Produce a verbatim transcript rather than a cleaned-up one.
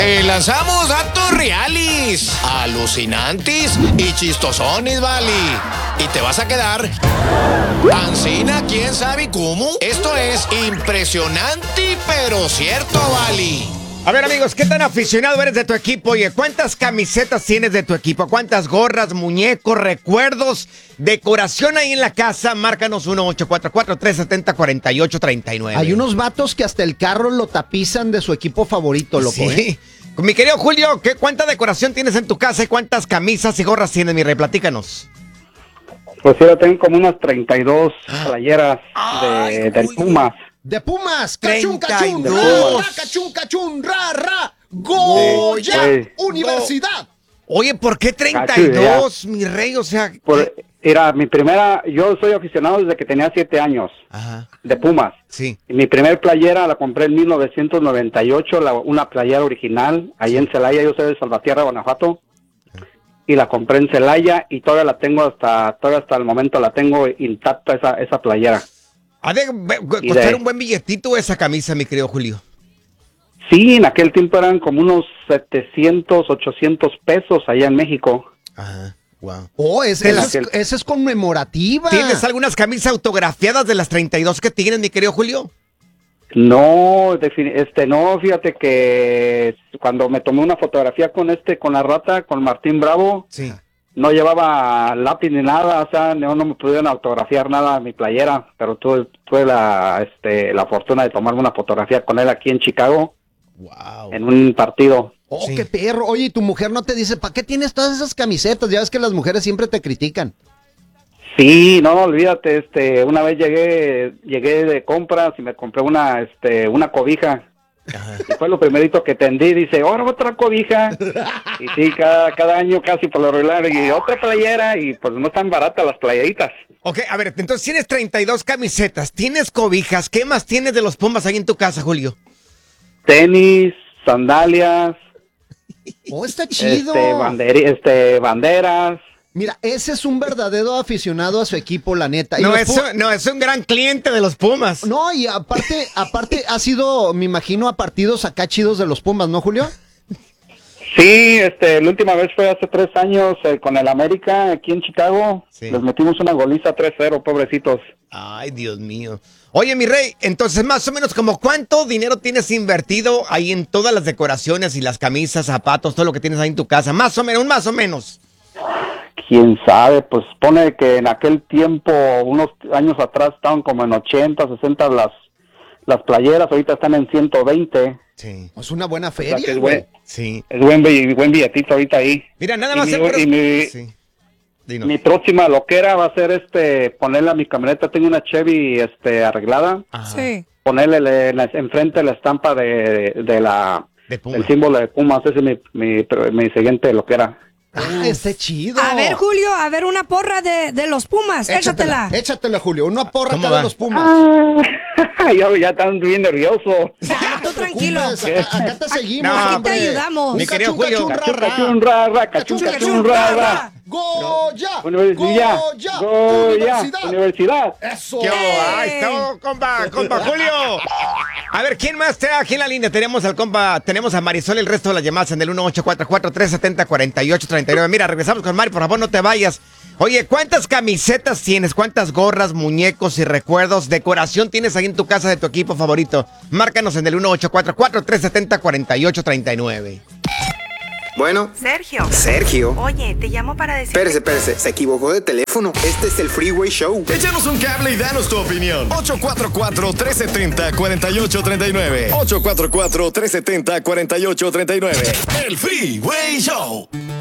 Te lanzamos datos reales, alucinantes y chistosones, vale. Y te vas a quedar ancina, quién sabe cómo. Esto es impresionante, pero cierto, vale. A ver, amigos, ¿qué tan aficionado eres de tu equipo? Oye, ¿cuántas camisetas tienes de tu equipo? ¿Cuántas gorras, muñecos, recuerdos, decoración ahí en la casa? Márcanos uno ocho cuatro cuatro, tres siete cero, cuatro ocho tres nueve. Hay unos vatos que hasta el carro lo tapizan de su equipo favorito, loco, Sí. ¿eh? Mi querido Julio, ¿qué, ¿cuánta decoración tienes en tu casa y cuántas camisas y gorras tienes, mi rey? Platícanos. Pues yo tengo como unas treinta y dos playeras Ay, de, del Julio. Pumas. De Pumas, cachún, cachún, treinta y ra, dos. ra, cachún, cachún, ra, ra, Goya, Sí. Universidad. Oye, ¿por qué treinta y Cacho, ya. dos, mi rey? O sea... Por, era mi primera, yo soy aficionado desde que tenía siete años, Ajá, de Pumas. sí. Y mi primer playera la compré en mil novecientos noventa y ocho, la, una playera original, ahí en Celaya, yo soy de Salvatierra, Guanajuato. Y la compré en Celaya y todavía la tengo hasta, todavía hasta el momento la tengo intacta esa, esa playera. Ha de be- Y costar de- un buen billetito esa camisa, mi querido Julio. Sí, en aquel tiempo eran como unos setecientos, ochocientos pesos allá en México. Ajá, wow. Oh, es, De esa, la es, que- esa es conmemorativa. ¿Tienes algunas camisas autografiadas de las treinta y dos que tienes, mi querido Julio? No, defini- este, no, fíjate que cuando me tomé una fotografía con este, con la rata, con Martín Bravo, Sí. no llevaba lápiz ni nada, o sea, no, no me pudieron autografiar nada a mi playera, pero tuve, tuve la, este, la fortuna de tomarme una fotografía con él aquí en Chicago, Wow. en un partido. Oh, Sí. qué perro. Oye, y tu mujer no te dice, ¿para qué tienes todas esas camisetas? Ya ves que las mujeres siempre te critican. Sí, no, olvídate, este, una vez llegué, llegué de compras y me compré una, este, una cobija. Ajá. Y fue lo primerito que tendí, dice, ahora otra cobija. Y sí, cada, cada año casi por lo regular, y otra playera, y pues no están baratas las playeritas. Ok, a ver, entonces tienes treinta y dos camisetas, tienes cobijas, ¿qué más tienes de los Pumas ahí en tu casa, Julio? Tenis, sandalias, Oh, está chido. este, banderi- este, banderas. Mira, ese es un verdadero aficionado a su equipo, la neta. Y No los es, Pu- un- no, es un gran cliente de los Pumas. No, y aparte, aparte ha sido, me imagino, a partidos acá chidos de los Pumas, ¿no, Julio? Sí, este, la última vez fue hace tres años eh, con el América aquí en Chicago. Sí. Les metimos una goliza tres cero, pobrecitos. Ay, Dios mío. Oye, mi rey, entonces más o menos como cuánto dinero tienes invertido ahí en todas las decoraciones y las camisas, zapatos, todo lo que tienes ahí en tu casa. Más o menos, más o menos. Quién sabe, pues pone que en aquel tiempo, unos años atrás, estaban como en ochenta, sesenta las, las playeras, ahorita están en ciento veinte. Sí, Es una buena O sea, feria, que es güey. buen, sí. es buen, bill- buen billetito ahorita ahí. Mira, nada Y más... mi- el- y mi- Sí. Dinos. Mi próxima loquera va a ser este, ponerle a mi camioneta, tengo una Chevy este, arreglada, Ajá. Sí. ponerle le- la- enfrente la estampa de, de la, De Puma. del símbolo de Pumas, ese es mi, mi, mi siguiente loquera. Ah, está chido. A ver, Julio, a ver una porra de, de los Pumas. Échatela. Échatela, Julio. Una porra ¿Cómo acá va? de los Pumas. ya, ya están bien nervioso. Ah, tú tranquilo. Acá, acá te seguimos, No, Aquí te hombre. ayudamos. Un Mi querido cachún, Julio. cachún, Cachún, ra, ra. cachún, ra, ra, cachún, Cachún, cachún, cachún, ra, ra, ra. ra. Goya. Universidad, Goya. Goya, Universidad. universidad. Eso. ¿Qué hubo? Ahí está, compa, compa Julio. A ver, ¿quién más está aquí en la línea? Tenemos al compa, tenemos a Marisol, el resto de las llamadas en el uno ocho cuatro cuatro, tres siete cero, cuatro ocho tres nueve. Mira, regresamos con Mari, por favor, no te vayas. Oye, ¿cuántas camisetas tienes? ¿Cuántas gorras, muñecos y recuerdos, decoración tienes ahí en tu casa de tu equipo favorito? Márcanos en el uno ocho cuatro cuatro, tres siete cero, cuatro ocho tres nueve. Bueno, Sergio. Sergio. Oye, te llamo para decir. Espérese, espérese, se equivocó de teléfono. Este es el Freeway Show. Échanos un cable y danos tu opinión. ocho cuatro cuatro, tres siete cero, cuatro ocho tres nueve. ocho cuatro cuatro, tres siete cero, cuatro ocho tres nueve. El Freeway Show.